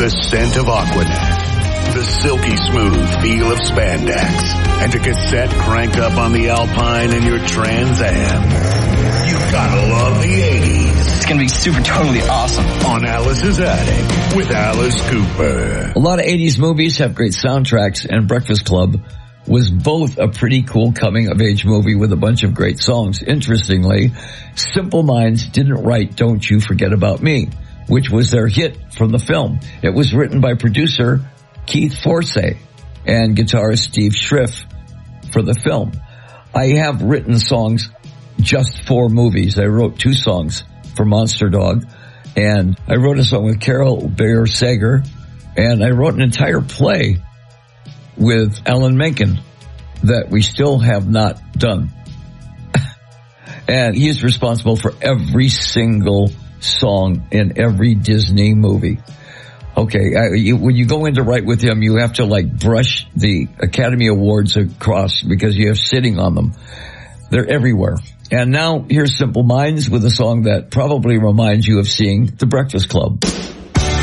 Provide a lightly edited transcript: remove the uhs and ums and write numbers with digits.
the scent of Aquanet, the silky smooth feel of spandex, and a cassette cranked up on the Alpine in your Trans Am. You gotta love the 80s. It's gonna be super totally awesome. On Alice's Attic with Alice Cooper. A lot of 80s movies have great soundtracks, and Breakfast Club was both a pretty cool coming-of-age movie with a bunch of great songs. Interestingly, Simple Minds didn't write Don't You Forget About Me, which was their hit from the film. It was written by producer Keith Forsey and guitarist Steve Schriff for the film. I have written songs just for movies. I wrote 2 songs for Monster Dog, and I wrote a song with Carol Bayer Sager, and I wrote an entire play with Alan Menken that we still have not done. And he's responsible for every single song in every Disney movie. Okay, when you go in to write with him, you have to brush the Academy Awards across because you have sitting on them. They're everywhere. And now here's Simple Minds with a song that probably reminds you of seeing The Breakfast Club.